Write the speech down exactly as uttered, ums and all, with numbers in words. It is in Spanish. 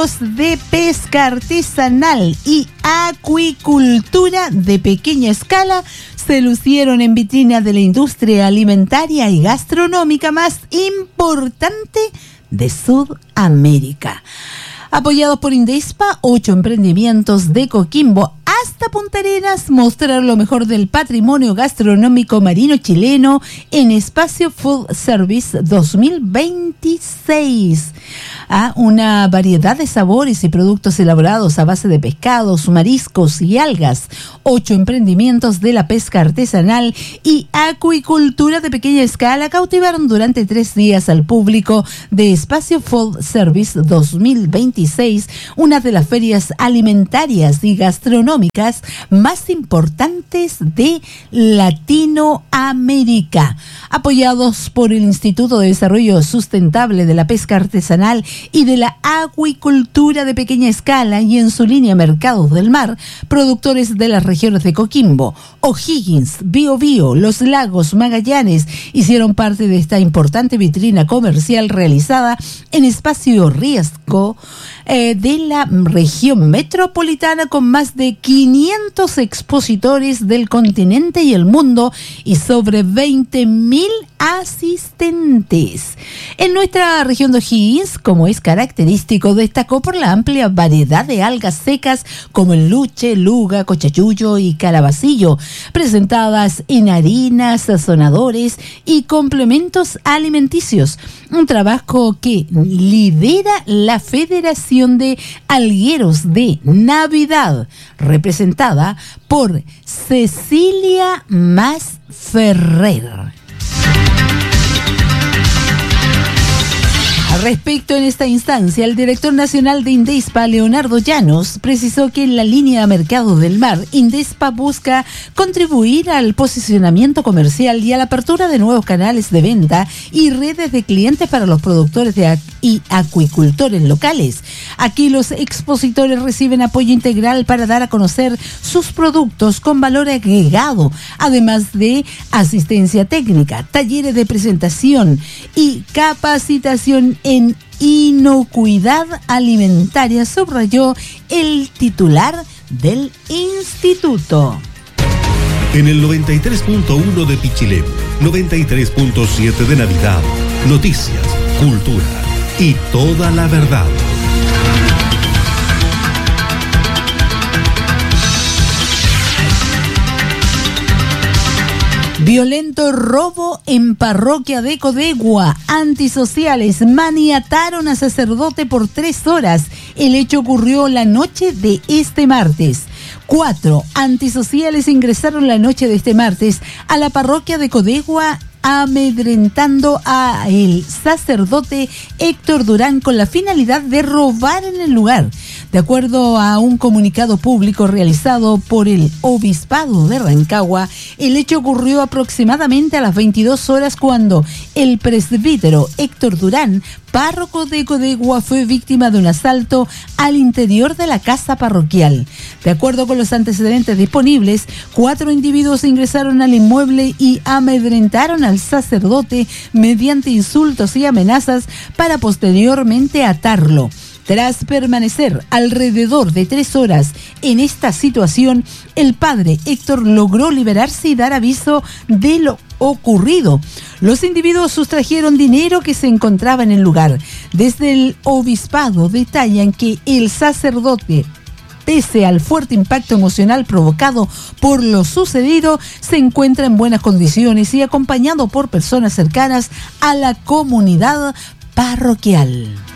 de pesca artesanal y acuicultura de pequeña escala se lucieron en vitrina de la industria alimentaria y gastronómica más importante de Sudamérica. Apoyados por Indespa, ocho emprendimientos de Coquimbo hasta Punta Arenas mostraron lo mejor del patrimonio gastronómico marino chileno en Espacio Food Service dos mil veintiséis. Ah, una variedad de sabores y productos elaborados a base de pescados, mariscos y algas. Ocho emprendimientos de la pesca artesanal y acuicultura de pequeña escala cautivaron durante tres días al público de Espacio Food Service dos mil veintiséis, una de las ferias alimentarias y gastronómicas más importantes de Latinoamérica. Apoyados por el Instituto de Desarrollo Sustentable de la Pesca Artesanal y de la Acuicultura de Pequeña Escala y en su línea Mercados del Mar, productores de las regiones de Coquimbo, O'Higgins, Biobío, Los Lagos, Magallanes hicieron parte de esta importante vitrina comercial realizada en Espacio Riesgo eh, de la región metropolitana con más de quinientos expositores del continente y el mundo y sobre veinte mil asistentes. En nuestra región de O'Higgins, como es característico, destacó por la amplia variedad de algas secas como el luche, luga, cochayuyo y calabacillo, presentadas en harinas, sazonadores y complementos alimenticios. Un trabajo que lidera la Federación de Algueros de Navidad, representada por Cecilia Mas Ferrer. Al respecto, en esta instancia, el director nacional de Indespa, Leonardo Llanos, precisó que en la línea Mercados del Mar, Indespa busca contribuir al posicionamiento comercial y a la apertura de nuevos canales de venta y redes de clientes para los productores de ac- y acuicultores locales. Aquí los expositores reciben apoyo integral para dar a conocer sus productos con valor agregado, además de asistencia técnica, talleres de presentación y capacitación en inocuidad alimentaria, subrayó el titular del instituto. En el noventa y tres punto uno de Pichilemu, noventa y tres punto siete de Navidad, noticias, cultura y toda la verdad. Violento robo en parroquia de Codegua. Antisociales maniataron a sacerdote por tres horas. El hecho ocurrió la noche de este martes. Cuatro antisociales ingresaron la noche de este martes a la parroquia de Codegua, amedrentando a el sacerdote Héctor Durán con la finalidad de robar en el lugar. De acuerdo a un comunicado público realizado por el Obispado de Rancagua, el hecho ocurrió aproximadamente a las veintidós horas cuando el presbítero Héctor Durán, párroco de Codegua, fue víctima de un asalto al interior de la casa parroquial. De acuerdo con los antecedentes disponibles, cuatro individuos ingresaron al inmueble y amedrentaron al sacerdote mediante insultos y amenazas para posteriormente atarlo. Tras permanecer alrededor de tres horas en esta situación, el padre Héctor logró liberarse y dar aviso de lo ocurrido. Los individuos sustrajeron dinero que se encontraba en el lugar. Desde el obispado detallan que el sacerdote, pese al fuerte impacto emocional provocado por lo sucedido, se encuentra en buenas condiciones y acompañado por personas cercanas a la comunidad parroquial.